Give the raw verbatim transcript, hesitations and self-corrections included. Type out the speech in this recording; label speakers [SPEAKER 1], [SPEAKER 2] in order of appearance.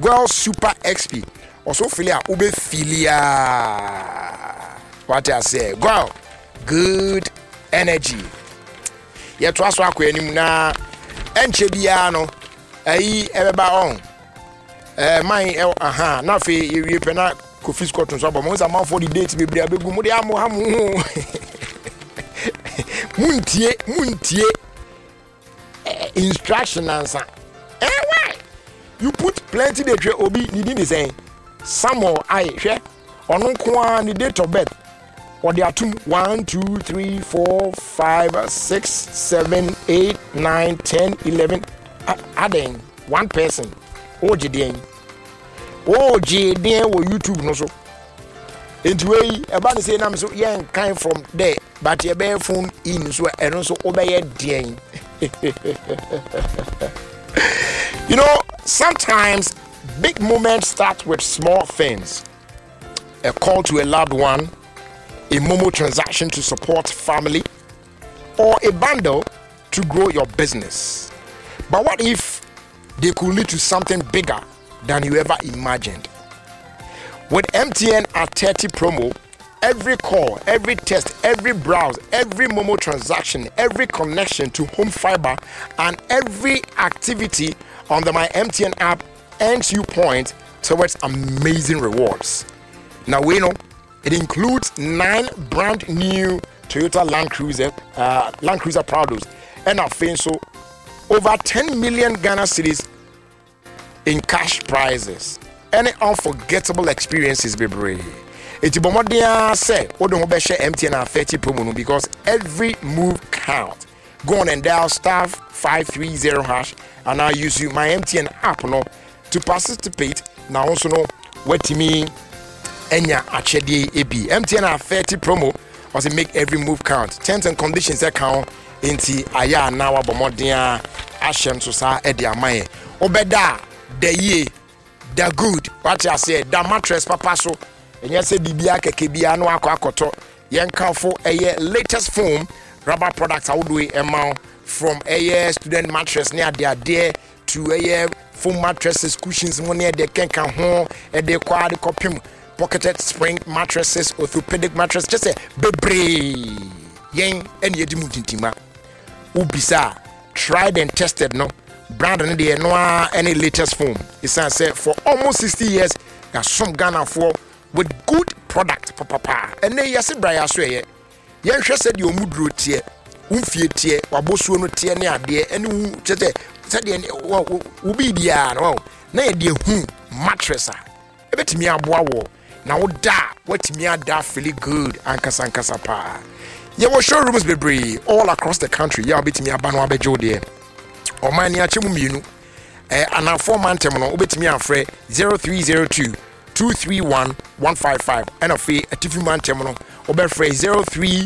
[SPEAKER 1] Girl Super X P. Also filia ube filia. What I say? Girl, good energy. Ye to aso akwa anim na enche bia no ayi ebeba on. Eh man aha na fe yewie pe na Kofi Scott nso abo mo za man for the date bebre abegu mo de amo ha mo muntie muntie eh, instruction answer. Eh why? You put plenty de twe obi ni di say Samuel I hwe ono ko a ni date of birth or they are two one two three four five six seven eight nine ten eleven adding one person ojiden ojiden wo YouTube no so anyway eba ne say na me so yen kan from there but ye be phone in so eno so obeye den. You know, sometimes big moments start with small things. A call to a loved one, a Momo transaction to support family, or a bundle to grow your business. But what if they could lead to something bigger than you ever imagined? With M T N at thirty promo, every call, every text, every browse, every Momo transaction, every connection to home fiber, and every activity on the My M T N app earns you points towards amazing rewards. Now we know it includes nine brand new Toyota Land Cruiser, uh, Land Cruiser Prados, and I think so over ten million Ghana cedis in cash prizes. Any unforgettable experiences, baby. It's Bomodia say, Odo Hobeshe M T N at thirty promo because every move counts. Go on and dial star five three zero hash and now use you my M T N app no to participate. Now also know what me enya achedi ab M T N at thirty promo also make every move count. Terms and conditions account inti aya now Bomodia ashem so sa e dia man obeda the ye the good what I say the mattress papa so and you say bibia keke bia no akwa akoto yen kanfo eye latest foam rubber products how do we amount from a student mattress near their there to a foam mattresses cushions money they can can home and they quad copy pocketed spring mattresses orthopedic mattress just say bebre yen and yedimu tintima ubisa tried and tested no brand and the no any latest foam it's say for almost sixty years got some Ghana for with good product papa and then yes braya so ye yen hwe said you mudro tie umfie tie wabosuo no tie ne ade ene chete said wo bi bia no na ye de hu mattress a ebetimi aboa wo na wo da watimi ada feel good ankasa ankasa pa ye wo showrooms bebre all across the country ya obetimi aba no abejo de o man ni achemu mienu eh ana four mantem no obetimi afre zero three zero two two three one one five five and a fee a tifu mantem no obefre zero three